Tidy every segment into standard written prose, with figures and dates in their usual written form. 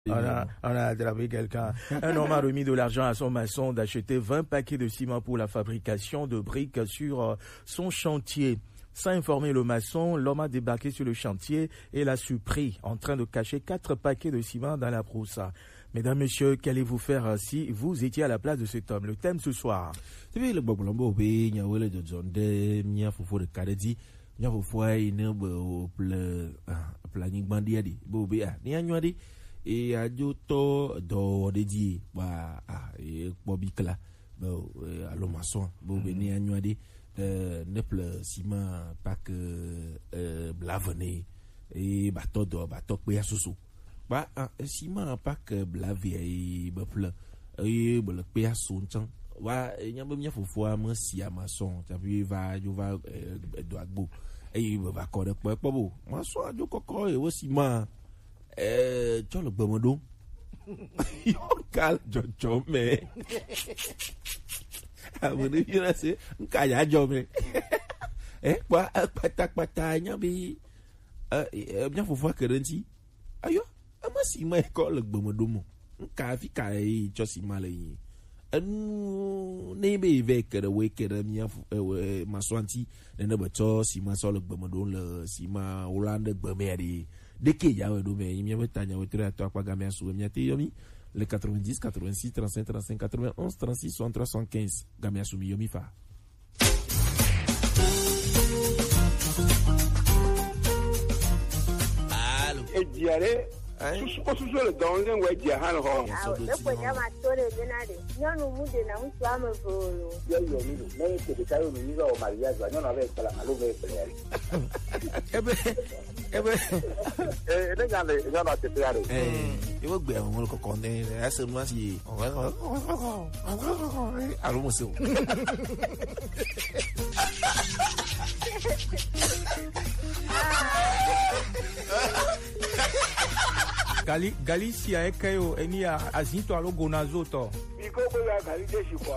On a attrapé quelqu'un. Un homme a remis de l'argent à son maçon d'acheter 20 paquets de ciment pour la fabrication de briques sur son chantier. Sans informer le maçon, l'homme a débarqué sur le chantier et l'a surpris en train de cacher 4 paquets de ciment dans la brousse. Mesdames, messieurs, qu'allez-vous faire si vous étiez à la place de cet homme? Le thème ce soir. Et ajo to do dedi ba bobikla ba alo maçon bo beni anwadi neple ciment pak blavene et bato do bato pe asusu ba ciment pak blave e bple e bol pe asun chan wa nyamba mia fofo am si maçon ta bi va jo va do agbo e va ko de po bo maçon ajo kokko e wo ciment tu le bomodon yo cal jojo me abone bien c'est kaya jome kwa pata bi bien faut voir que renti ayo amasi ma ko le bomodon ka fi kai chosi malai ne be vek de weke mia maswanti ne beto si ma so le bomodon le si ma holande bomeri deke ya we do me mi metanya we tre ato akwa gamia so mi ate yomi le 90 86 35 35 91 36 63 75 gamia so mi yomi fa allo e diare susu le don le we dia han ho le ko nya ma tore denare nyonu mu de na nsu amavolo yo mi no me ke de kayo mi go maria zo nyonu ave kala malo ve pele ebe ne gale nyonu te pele e wo gbe won ko kon ne ase mo si alo mo se Galicia ekayo enia azinto alogo na zoto. Iko ko ya gali deshi kwa.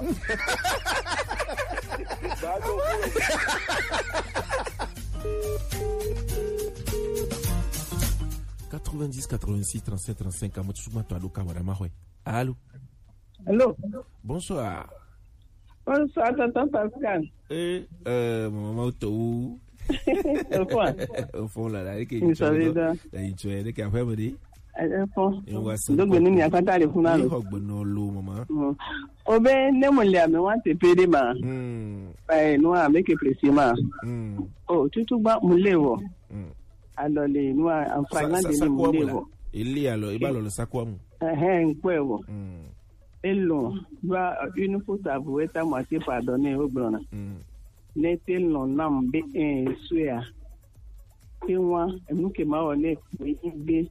90 86 37 35 amotsuma to alo kamara mahwe. Allô. Allô. Bonsoir. Bonsoir tonton Pascal. Maman to. Au fond là que tu savais là tu es que après me dit donc ni akata le kuna lo gbono lo mama obe ne mo le ame wan te pere ma no a make précisément tutu ba mo le wo alors le no enfant de mo le wo il alors il ba lo sakwa mu nkwe wo elo ba une faute avouée ta moitié pardonner au blona n'était non nambe suya tiwa emuke ma wole be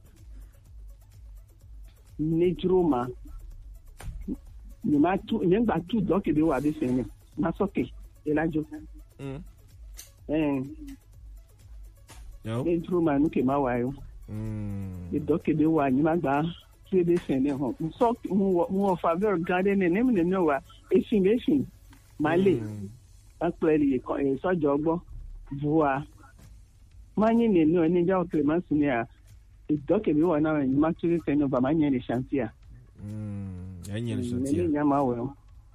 nejroma ni ma tu nyangba tu donc de wa be sene ma soke elajo nejroma nuke ma wa yo e donc de wa ni ma gba tu be sene ho so mo favor garden ne me no wa efin male actually sojo gbo bua manye ne no ni ja Clement Sunia doke bi wona ni maturi teno ba manye le chantier yanye le chantier ni ma we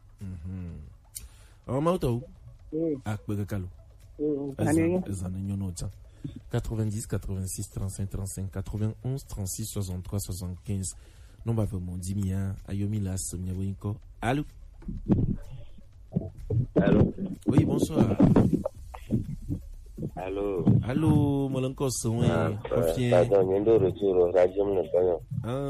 o mauto akbe kalo zana nyono ta 90 86 35 35 91 36 63 75 non ba vraiment dimia ayomi las nyawinko. Allô. Allô. Oui, bonsoir. Allô. Allô, Molanko Sowe. Pardon, Nindo Retour, Radio Mnebayon.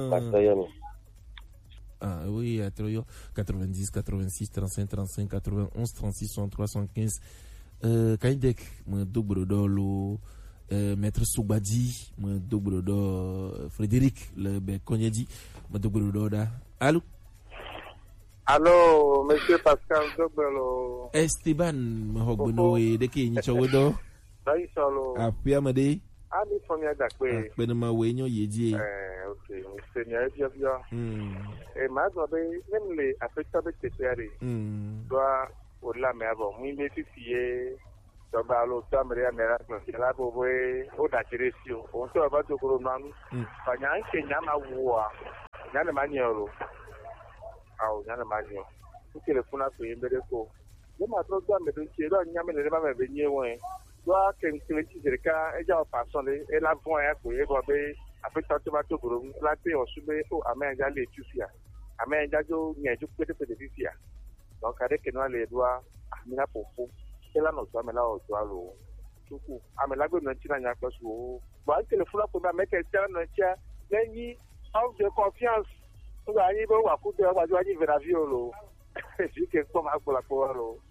Oui, à 90, 86, 35, 35, 91, 36, 63, 75. Kaidek, mon Dobrodolo, Maître Soubadi, mon Dobrodo, Frédéric, le Bekonyedi, mon Dobrodo. Allô. Allô, monsieur Pascal Dobelo. Esteban Mahogbono e deke ni chowodo. Dai solo. Apia made. Ami fomia dakwe. Benama wenyo yeji. Okay, monsieur nya bia. Ma be nemle afecta be tepere. Doa ola me abo mu be fifie Tọba lo tamre ya mera ko la bo we o da chiresio. O to ba to kuro nanu. Fa nya nke nya ma wuwa. Nya na manyoro. Au nya na manyo. Ku telefona ko yembere ko. Le ma tro do me do chiro nya me le ba me benye won. Do a ken klenti zerka e ja pason le e la bon ya ko e go be afi to ba to kuro la pe o sube o ame ja le tufia. Ame ja jo nya ju pete pete fia. Donc avec que nous les doigts amina popo. Et là, nous sommes là au doigt l'eau. Tout coup, amela go nanti na nya kwaso. Ba téléphone pour ma mec externe nanti a lengi of de confiance. Nous allons bo wa ku de wa jo ani vera violo. Si que comme a pour la polo.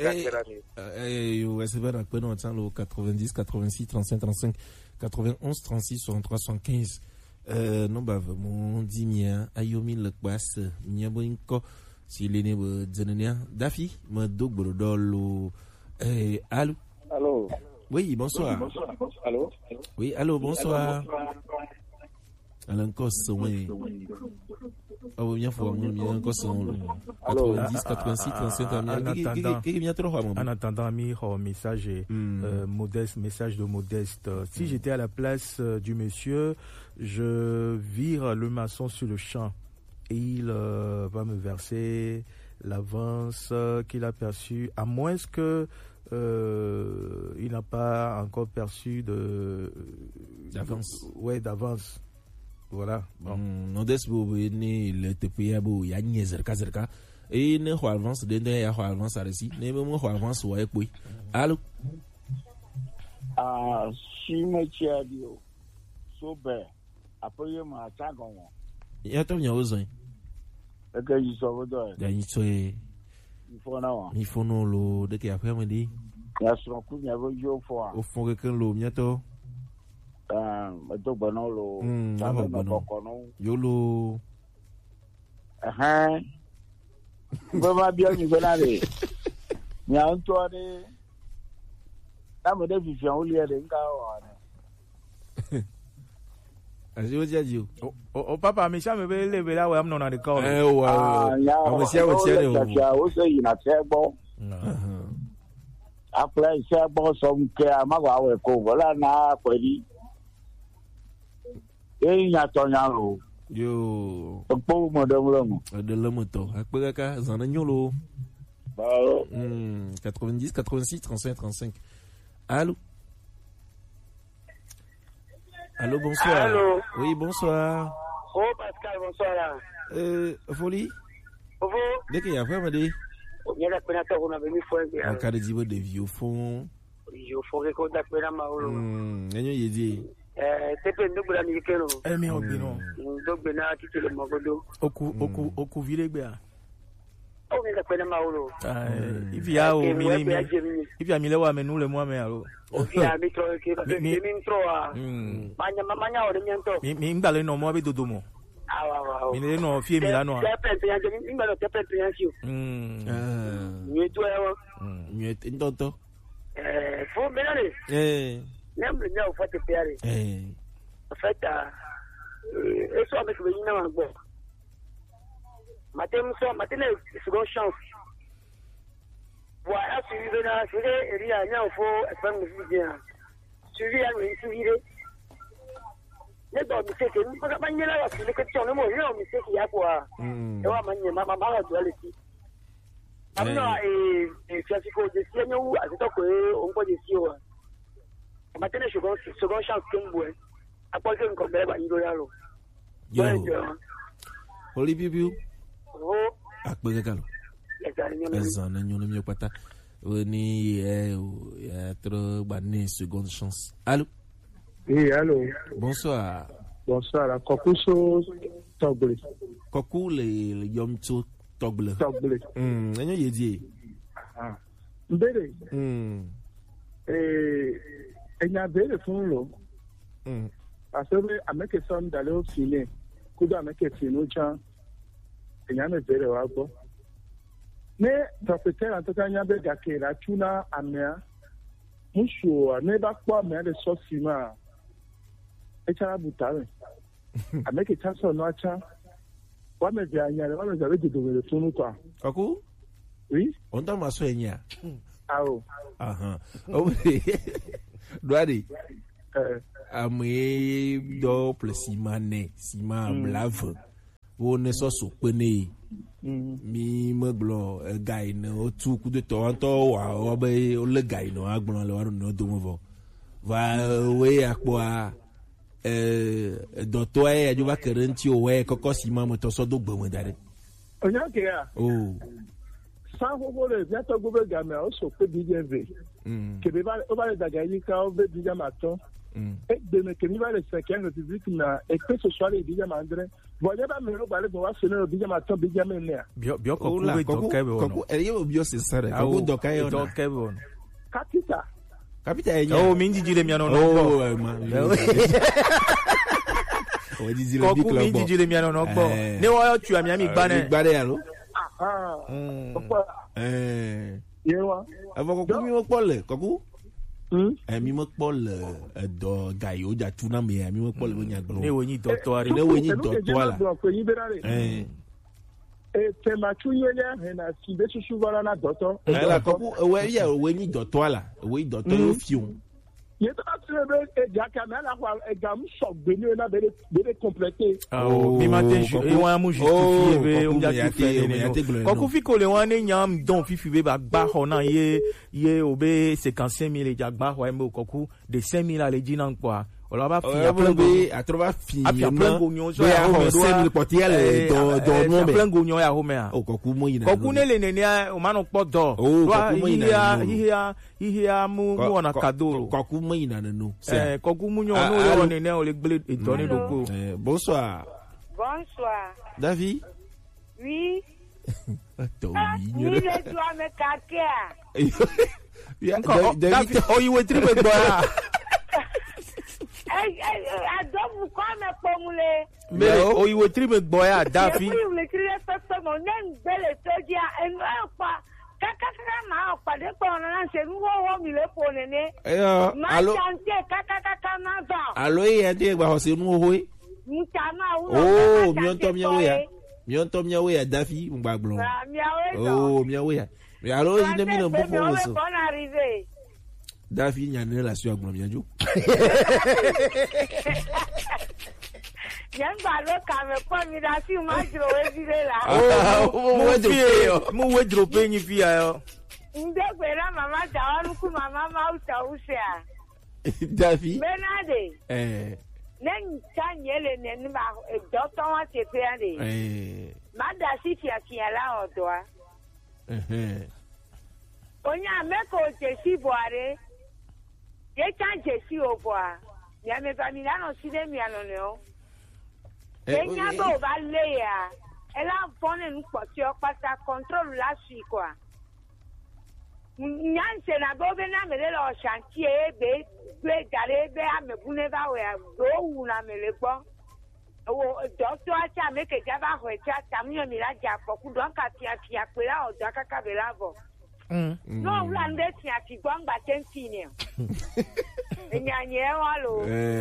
C'est vrai que nous attend le 90 86 35 35 91 36 63 75. Non ba mon dimia ayomi le kwass nyabonko si l'ene dzenenia Dafi me dogboro dolo. Allô? Allô? Oui, bonsoir. Allô? Oui, allô, bonsoir. Alain Kos, oui. Ah oui, bien fort, bien Kos. 90, 86, 37, en attendant, message modeste, message de Modeste. Si j'étais à la place du monsieur, je vire le maçon sur le champ et il va me verser l'avance qu'il a perçue, à moins que il n'a pas encore perçu d'avance. Ouais, d'avance. Voilà. Bon. Modeste bobo ne le tepia bo ya nyezerka zerka et ne ho avance de ya ho avance aresi ne mo ho avance wa ekoi. Allô? Si me dio sobe apoye ma tagon. Ya to nya ozon. Que you saw there. Then you say, if you know, lo, the care family. Yes, no, could never go for a foreign loom yet. I don't know. Yolo. But my beauty, when I did. Now, Tony, I'm a David, only at the go. As you judge you. Oh, Papa, me shall be live without I'm not on the call. I was saying in a table. I play table some care. My our cover now, Freddy. Ain't not on your you a poor madame. De Lamoto, à Pegaka, Zanagnolo. 90, 86, 35, 35. Allô? Allô, bonsoir. Allô. Oui, bonsoir. Oh, Pascal, bonsoir. Folie? Vous? Dès qu'il y a vraiment des. Il y a la pénateur, on avait mis fouet. En cas de niveau de vieux fonds. Il faut que qu'on t'appelle à Maolo. Il dit. C'est pas nous, la Mikeno. Mais on dit non. Donc, Bena, qui te le Magodo. Oku Vilebea. Oh, mais la peine à Maolo. Il y a au milieu. Il y a Milewa, mais nous, le mois, mais alors. Il y a Mitro qui va faire des mintro. Mania, or the Mianto. Mimbale no more do domo. Ah, no, fear Milano. You do in Toto. For Benny. Never know what the Perry. Feta. It's all the Green book. Matem so Martin is go chance. Why as you even as we area now for a family video. Syria to hear it. Let me take it. But I know I look at John more. You know, mistake Yapua. No one, Mamma duality. I'm not a classical decision as a talk on this year. Martin should go chance Kimbo. I put him compare by Igoyaro. Holy Bibu. Oh, Akbegalo. As an annual pata. Ni trop banné seconde chance. Allô? Oui, allô. Bonsoir. Bonsoir. Kokuso Togle. Koku le Yomto Togle. Togle. Anyo yedi. Mbele. Enya bele fun lo. Parce que avec que somme d'aller au filet. Kuda avec que fino chan. Enya me bele wa go. Mais professeur en tout cas nya be gake la tuna amea. Musho ne ba kwa me le sosima. Echa butare. Avec que ça no acha. Wa me via nya, wa me zabe de do le funu kwa. Koku? Oui. On t'a ma so enya. Ah oh. Doade. Ame do plesima blave. Wo ne so pene. Mi meglo guy no tu coup de tonto wa be le guy no agbon le wa no do mo va we akwa docteur e ajuba kerenti o we koko sima mo to so do gbo dare. Onya ke ya. Oh. San ho le ya to go be ga me o so pe DJV. Ke be ba o ba le daga yi ka o be DJ maton. Et de me que mi va le 5e république na et que ce soit les DJ Mandre. Voyez pas me parler de voir ce le DJ maton DJ menea. Bio ko be to ke be ono. Ele bio se sare. Ko do kai ono. To ke be ono. Kapita. Kapita enya. Oh, minji jile mi ano no. Oh, man. O di jile bi club. Ko minji jile mi ano no gbo. Ne wo yo tu ami ami gba ne. Gba de ya lo. Yewa. Avo ko mi mo pole, koku. Mi mo pole do guy o ja tuna me, mi mo pole nya gbo. Ne wo ni docteur. Ne wo ni docteur la. Te machuye le na si be susu wala na docteur. La koku we ya we ni docteur la. We docteur o fion. Ye ta trebe e jaka na la kwa e gam so gbenu na be compléter. Mi matin e wa mu justifier be o ja ki fe. Koku fi ko le wan ne nyam don fifi be ba gba ho na ye obe 55,000 e ja gba ho e mo koku de 5,000 la le ji nan kwa. On va finir plein de a trouver finir plein gognon so ya ho sem portiel do plein gognon ya ho me a o koku mo yin koku ne le nene o ma no podo hia mu ona kadoro koku mo yin na no koku mu nyo no le nene o le gbele etoni doko. Bonsoir. Bonsoir. David? Oui. Attends, il doit me caquer. David, oh you were triple boy. Adoro come pomule. Mais o iwe tribe boya Davi. Oui, le tribe fait mon nem belle sodia en pa. Kaka ma pa de ko na se nu wo mi le ponene. Allo. Kaka na ba. Allo e de gba ho se nu ho e. Mutana wo. Oh, mi on to mi we ya. Mi on to mi we ya Davi ngba gblo. Oh, mi we ya. Mi allo yi ne mi no bo so. Davi nya ne relation agbon mi anjo. Yan ba lo ka me ko mi da si ma jro we bi le la. Mo we jro pe ni fi ayo. Nde gbe na mama da wa ku mama ma usa a. Davi. Benade. Nen tan yele ne ni ba doctor wa te pe ade. Ma da si fi la odo a. Onya me ko te si boare. Ye can jesi oboa. Ya me familiano sinemi anoneo. Enya bo ba le ya. Ela pone npo ti o pata control la si kwa. Nyanse na bo be na me le lo chantier be dare be amebune ba we go wu na me le gbo. Owo doctor acha me ke jaba ho echa tamunyo mi la ja poku don ka pia pe la o da kaka be la bo. No land ti ati gbangba tentine. Enyanye wa lo.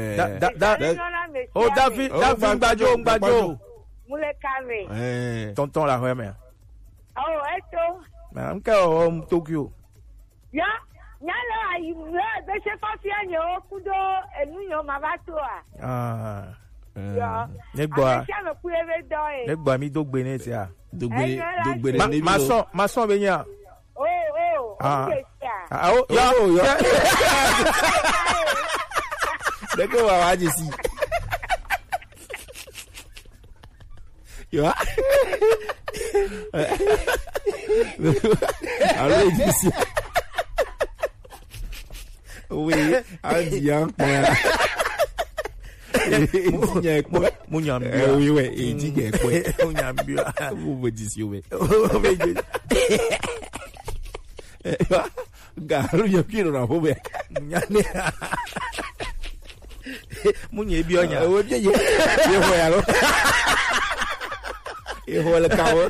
Oh David ngbajo. Mule kame. Tonton la reme. Oh eto. Ma nka o Tokyo. Ya, nyala ayi be se fa fi anyo kudo enunyo mabato a. Ya. Negba mi dogbe ne ti a. Dogbe ne bi. Mason be nya. Yo. Deko wa waje si. Yo. Allo disi. Oui, andi yan po. Munyambia. Oui, oui, et dit que Munyambia. Vous me disiez, oui. Garu ya piro na hobe. Munye bionya. Oje ye. Ye ho ya lo. Ye ho le kawo.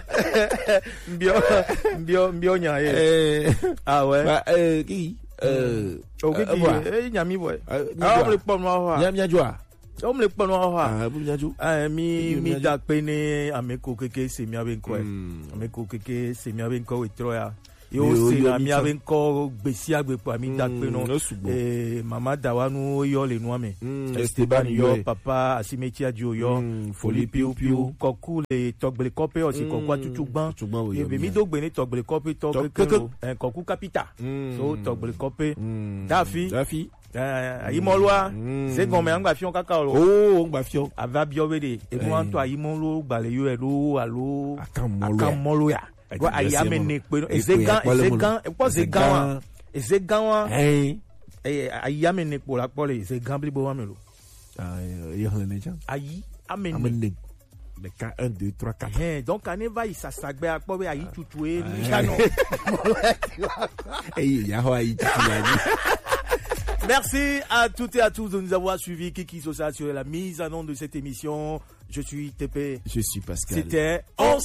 Bionya ye. Ah ouais. Ki nyami boy. Ah le pon mo ho. Nyami ajua. O me le pon mo ho. Ah bu nyaju. Mi da pe ni ameko keke se mi abenko. Ameko keke se mi abenko we troya. Yo c'est la mi avec encore Bessia pour ami dakpe non. Maman Dawanu yo le noame. Esteban yo papa Asimetia Dio yo Folie Piu Piu koku le togbele kope aussi koku tutuban. Et mi dogbe ni togbele kope koku kapita. So togbele kope Dafi ayimolwa c'est comme un bafion kakao oh bafion ava biobede et moi to ayimolo gbale yo elo alo akamolo ya wa ayame ne pe ezegan ayame ne po la pole ezegan blibo wa melo yo ne jan ayi amene le cas 1 2 3 4 donc aneva isa sagbe akpo be ayi tutue ni kano ya ho ayi tutue. Merci à toutes et à tous de nous avoir suivis. Kiki Sosa sur la mise en onde de cette émission. Je suis TP. Je suis Pascal. C'était On